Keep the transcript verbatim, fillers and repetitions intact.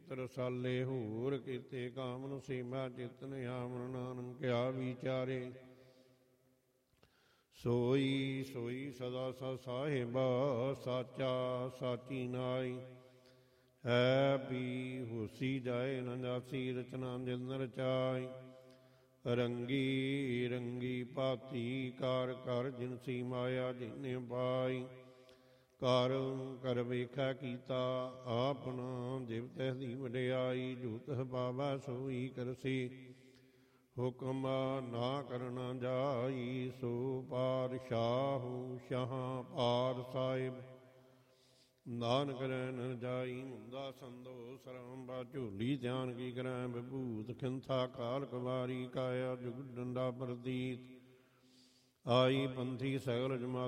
ਚਿਤ ਰਸਾਲੇ ਹੋਰ ਕੀਤੇ ਕਾਮਨ ਸੀਮਾ ਚਿਤਨ ਆਮਨ ਨਾਨਕ ਕਿਆ ਵਿਚਾਰੇ ਸੋਈ ਸੋਈ ਸਦਾ ਸਾ ਸਾਹਿਬਾ ਸਾਚਾ ਸਾਚੀ ਨਾਈ ਹੈ ਵੀ ਹੋਸੀ ਜਾਏ ਨ ਜਾਸੀ ਰਚਨਾ ਜਿਨ ਰਚਾਈ ਰੰਗੀ ਰੰਗੀ ਭਾਤੀ ਕਾਰ ਕਰ ਜਿਨਸੀ ਮਾਇਆ ਜਿਨੇ ਪਾਈ ਕਰ ਕਰ ਵੇਖਾ ਕੀਤਾ ਆਪਣਾ ਜਿਵ ਤਹਿ ਦੀ ਵਡਿਆਈ ਜੂਤਹ ਬਾਬਾ ਸੋਈ ਕਰਸੀ ਹੁਕਮ ਨਾ ਕਰਨਾ ਜਾਈ ਸੋ ਪਾਤਸ਼ਾਹੁ ਸ਼ਾਹ ਪਾਰ ਸਾਹਿਬ ਨਾਨਕ ਰਹਿਣ ਜਾਈ ਮੁੰਦਾ ਸੰਦੋ ਸਰਮ ਬਾ ਝੋਲੀ ਧਿਆਨ ਕੀ ਕਰੈ ਵਿਭੂਤ ਖਿੰਥਾ ਕਾਲ ਕੁਵਾਰੀ ਕਾਇਆ ਜੁਗ ਡੰਡਾ ਪ੍ਰਤੀਤ ਆਈ ਪੰਥੀ ਸਗਲ ਜਮਾ